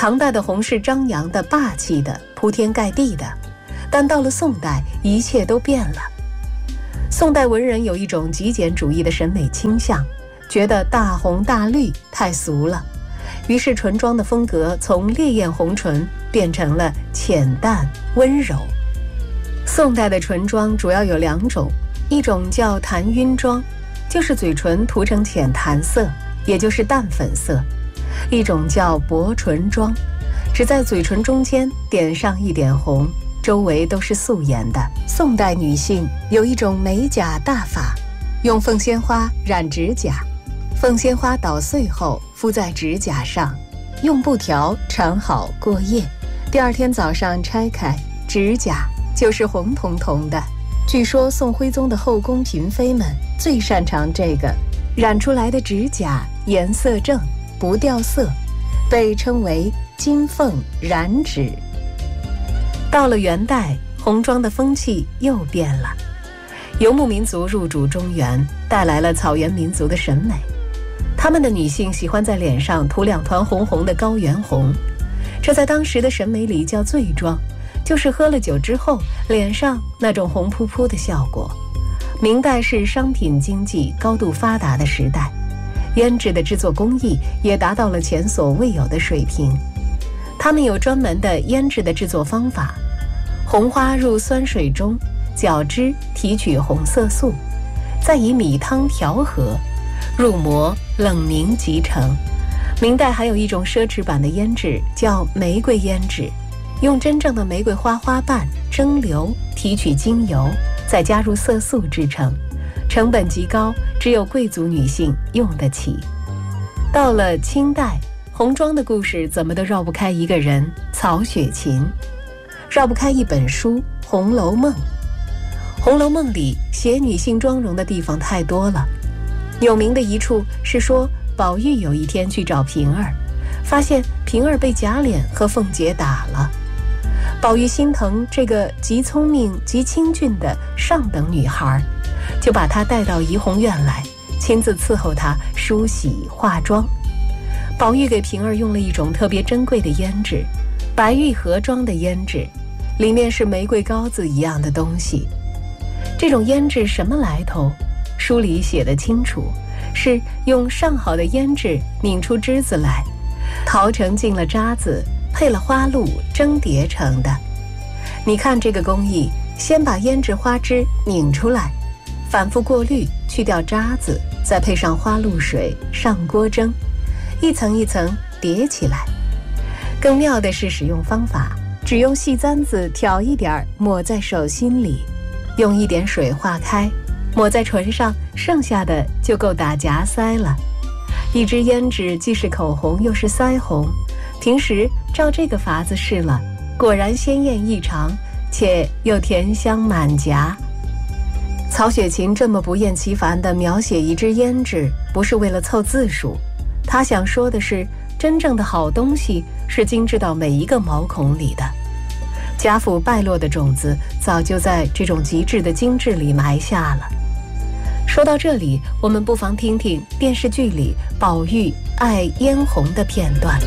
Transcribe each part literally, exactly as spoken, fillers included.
唐代的红是张扬的、霸气的、铺天盖地的，但到了宋代，一切都变了。宋代文人有一种极简主义的审美倾向，觉得大红大绿太俗了，于是唇妆的风格从烈焰红唇变成了浅淡温柔。宋代的唇妆主要有两种，一种叫檀晕妆，就是嘴唇涂成浅檀色，也就是淡粉色；一种叫薄唇妆，只在嘴唇中间点上一点红，周围都是素颜的。宋代女性有一种美甲大法，用凤仙花染指甲，凤仙花捣碎后敷在指甲上，用布条缠好过夜，第二天早上拆开，指甲就是红彤彤的。据说宋徽宗的后宫嫔妃们最擅长这个，染出来的指甲颜色正，不掉色，被称为金凤染指。到了元代，红妆的风气又变了，游牧民族入主中原，带来了草原民族的审美。他们的女性喜欢在脸上涂两团红红的高原红，这在当时的审美里叫醉妆，就是喝了酒之后脸上那种红扑扑的效果。明代是商品经济高度发达的时代，胭脂的制作工艺也达到了前所未有的水平。他们有专门的胭脂的制作方法，红花入酸水中，搅汁提取红色素，再以米汤调和，入模冷凝即成。明代还有一种奢侈版的胭脂叫玫瑰胭脂，用真正的玫瑰花花瓣蒸馏提取精油，再加入色素制成，成本极高，只有贵族女性用得起。到了清代，红妆的故事怎么都绕不开一个人，曹雪芹，绕不开一本书《红楼梦》。《红楼梦》里写女性妆容的地方太多了，有名的一处是说宝玉有一天去找平儿，发现平儿被贾琏和凤姐打了。宝玉心疼这个极聪明极清俊的上等女孩，就把她带到怡红院来，亲自伺候她梳洗化妆。宝玉给平儿用了一种特别珍贵的胭脂，白玉盒装的胭脂，里面是玫瑰膏子一样的东西。这种胭脂什么来头？书里写得清楚，是用上好的胭脂拧出汁子来，淘成进了渣子，配了花露蒸叠成的。你看这个工艺，先把胭脂花汁拧出来，反复过滤去掉渣子，再配上花露水上锅蒸，一层一层叠起来。更妙的是使用方法，只用细簪子挑一点抹在手心里，用一点水化开，抹在唇上，剩下的就够打颊腮了。一支胭脂既是口红又是腮红，平时照这个法子试了，果然鲜艳异常，且又甜香满颊。曹雪芹这么不厌其烦地描写一支胭脂，不是为了凑字数，他想说的是，真正的好东西是精致到每一个毛孔里的。贾府败落的种子早就在这种极致的精致里埋下了。说到这里，我们不妨听听电视剧里宝玉爱嫣红的片段。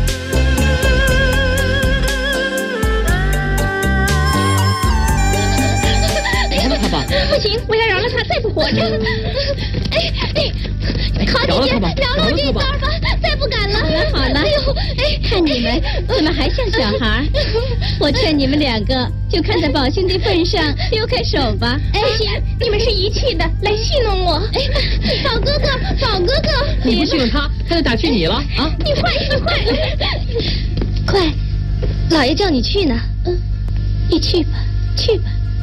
不行，我要饶了他，再不活着。哎哎，好姐姐，饶了我这一遭吧，再不敢了。好了好了，哎呦，哎，看你们怎么还像小孩？我劝你们两个就看在宝兄弟份上，丢开手吧。哎，不行，你们是一气的，来戏弄我。哎，宝哥哥，宝哥哥， 你不戏弄他，他就打趣你了啊！ 你坏，你坏！快，老爷叫你去呢。嗯，你去吧，去吧。